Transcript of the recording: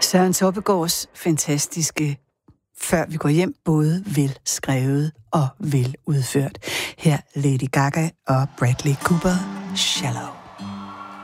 Søren Toppegaards fantastiske Før vi går hjem, både vel skrevet og vel udført. Her Lady Gaga og Bradley Cooper, Shallow.